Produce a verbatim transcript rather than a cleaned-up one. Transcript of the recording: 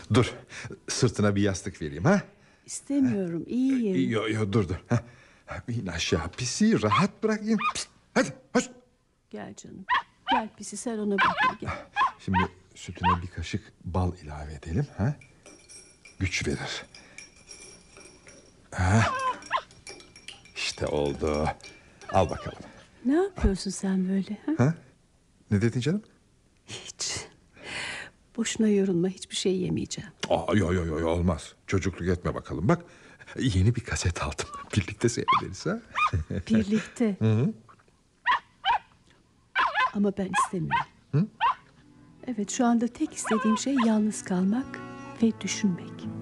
Dur, sırtına bir yastık vereyim ha. İstemiyorum, iyiyim. Yo yo dur dur. Ha. İn aşağı pisi, rahat bırakayım. Pist, hadi hoş. Gel canım. Gel pisi, sen ona bakma, gel. Şimdi sütüne bir kaşık bal ilave edelim ha. Güç verir. Ha. İşte oldu. Al bakalım. Ne yapıyorsun sen böyle? Ha? Ha? Ne dedin canım? Hiç. Boşuna yorulma, hiçbir şey yemeyeceğim. Aa, yo yo yo olmaz. Çocukluk etme bakalım. Bak yeni bir kaset aldım. Birlikte seyrederiz ha. Birlikte. Hı hı. Ama ben istemiyorum. Hı? Evet, şu anda tek istediğim şey yalnız kalmak ve düşünmek.